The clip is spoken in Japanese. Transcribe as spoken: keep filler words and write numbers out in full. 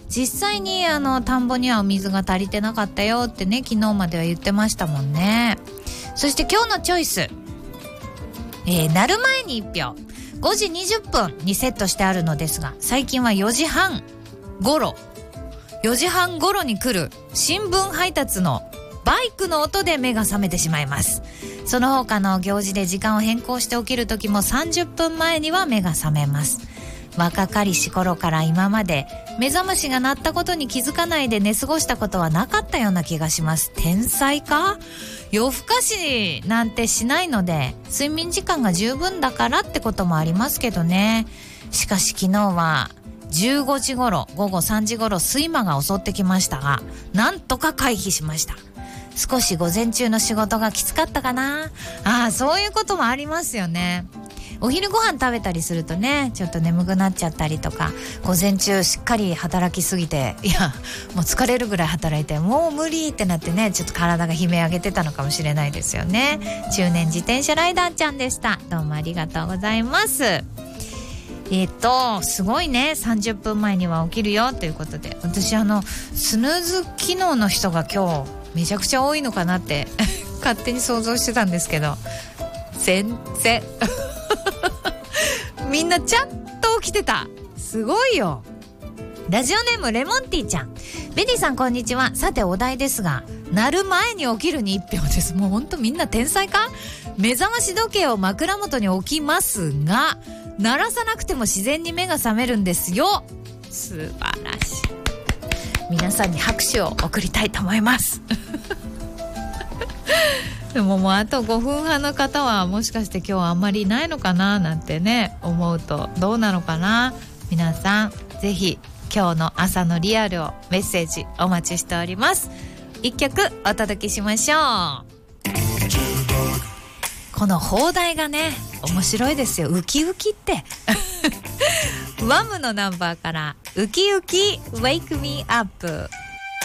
実際にあの田んぼにはお水が足りてなかったよってね、昨日までは言ってましたもんね。そして今日のチョイス、えー、鳴る前にいっぴょう、ごじにじゅっぷんにセットしてあるのですが、最近はよじはん頃よじはん頃に来る新聞配達のバイクの音で目が覚めてしまいます。その他の行事で時間を変更して起きる時もさんじゅっぷんまえには目が覚めます。若かりし頃から今まで目覚ましが鳴ったことに気づかないで寝過ごしたことはなかったような気がします。天才か？夜更かしなんてしないので睡眠時間が十分だからってこともありますけどね。しかし昨日はじゅうごじ頃、午後さんじ頃睡魔が襲ってきましたが、なんとか回避しました。少し午前中の仕事がきつかったかな。ああ、そういうこともありますよね。お昼ご飯食べたりするとね、ちょっと眠くなっちゃったりとか、午前中しっかり働きすぎて、いやもう疲れるぐらい働いてもう無理ってなってね、ちょっと体が悲鳴上げてたのかもしれないですよね。中年自転車ライダーちゃんでした。どうもありがとうございます。えっとすごいね、さんじゅっぷんまえには起きるよということで、私あのスヌーズ機能の人が今日めちゃくちゃ多いのかなって勝手に想像してたんですけど、全然みんなちゃんと起きてた。すごいよ。ラジオネームレモンティーちゃん、ベリーさんこんにちは。さてお題ですが、鳴る前に起きるに一票です。もうほんとみんな天才か？目覚まし時計を枕元に置きますが、鳴らさなくても自然に目が覚めるんですよ。素晴らしい。皆さんに拍手を送りたいと思いますでももうあとごふんはんの方はもしかして今日はあんまりいないのかななんてね思うと、どうなのかな。皆さんぜひ今日の朝のリアルをメッセージお待ちしております。一曲お届けしましょう。この放題がね面白いですよ。ウキウキってワムのナンバーからウキウキ Wake Me Up。